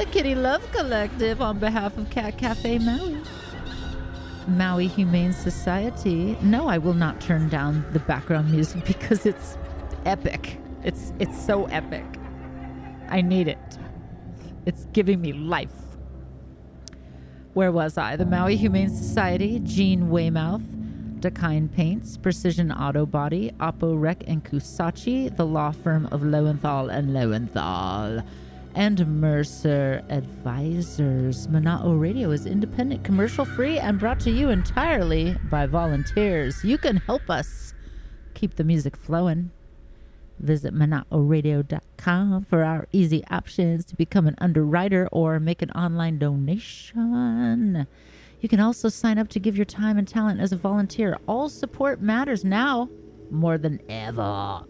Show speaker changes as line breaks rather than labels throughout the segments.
the Kitty Love Collective on behalf of Cat Cafe Maui. Maui Humane Society. No, I will not turn down the background music because it's epic. It's so epic. I need it. It's giving me life. Where was I? The Maui Humane Society, Gene Weymouth, Dakine Paints, Precision Auto Body, Oppo Rec and Kusachi, the law firm of Lowenthal and Lowenthal, and Mercer Advisors. Mana'o Radio is independent, commercial-free, and brought to you entirely by volunteers. You can help us keep the music flowing. Visit mana'oradio.com for our easy options to become an underwriter or make an online donation. You can also sign up to give your time and talent as a volunteer. All support matters now more than ever.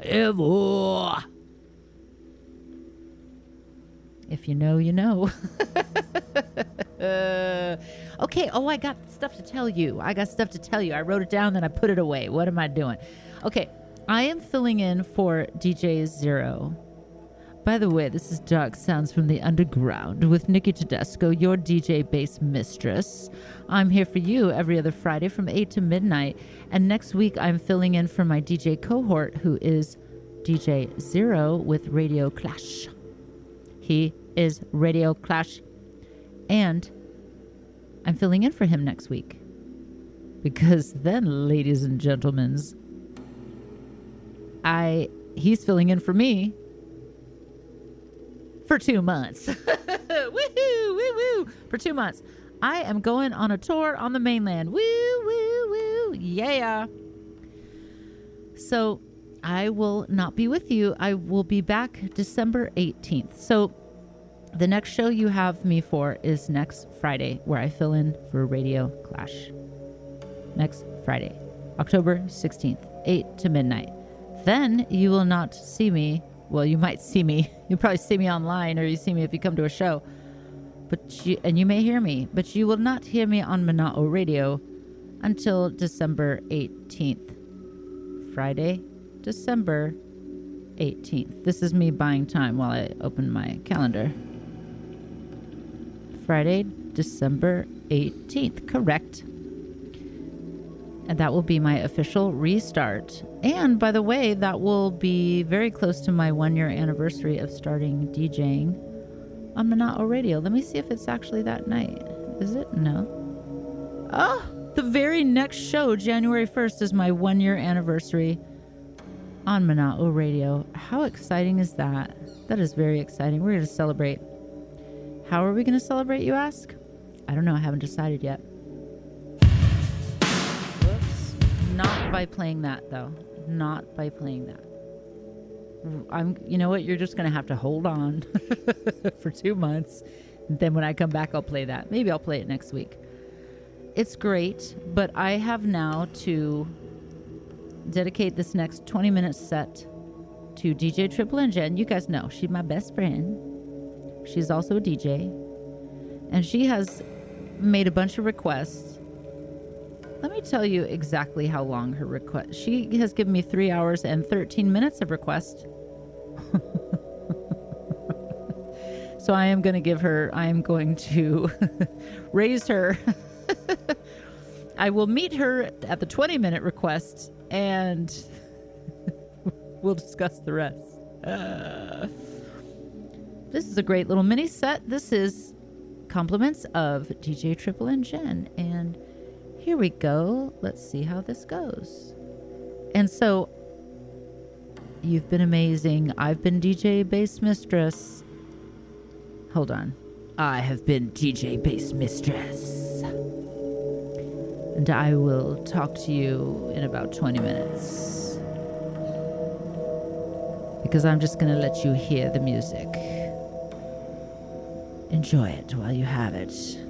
If you know, you know. Okay. Oh, I got stuff to tell you. I wrote it down, then I put it away. What am I doing? Okay. I am filling in for DJ Zero. By the way, this is Dark Sounds from the Underground with Nikki Tedesco, your DJ bass mistress. I'm here for you every other Friday from 8 to midnight. And next week, I'm filling in for my DJ cohort, who is DJ Zero with Radio Clash. He is Radio Clash. And I'm filling in for him next week. Because then, ladies and gentlemen, he's filling in for me for 2 months. Woohoo, woo, woo. For 2 months. I am going on a tour on the mainland. Woo, woo, woo. Yeah. So I will not be with you. I will be back December 18th. So the next show you have me for is next Friday, where I fill in for Radio Clash. Next Friday, October 16th, 8 to midnight. Then you will not see me. Well, you might see me. You'll probably see me online, or you see me if you come to a show. And you may hear me, but you will not hear me on Mana'o Radio until December 18th. Friday, December 18th. This is me buying time while I open my calendar. Friday, December 18th. Correct. And that will be my official restart. And by the way, that will be very close to my 1-year anniversary of starting DJing on Mana'o Radio. Let me see if it's actually that night. Is it? No. Oh, the very next show, January 1st, is my 1-year anniversary on Mana'o Radio. How exciting is that? That is very exciting. We're going to celebrate. How are we going to celebrate, you ask? I don't know. I haven't decided yet. Not by playing that, though. Not by playing that. You know what? You're just going to have to hold on for 2 months. And then when I come back, I'll play that. Maybe I'll play it next week. It's great, but I have now to dedicate this next 20-minute set to DJ Triple and Jen. You guys know she's my best friend. She's also a DJ. And she has made a bunch of requests. Let me tell you exactly how long her request. She has given me 3 hours and 13 minutes of request. So I am going to raise her. I will meet her at the 20-minute request and we'll discuss the rest. This is a great little mini set. This is compliments of DJ Triple and Jen. And here we go. Let's see how this goes. And so, you've been amazing. I've been DJ Bass Mistress. Hold on. I have been DJ Bass Mistress. And I will talk to you in about 20 minutes. Because I'm just going to let you hear the music. Enjoy it while you have it.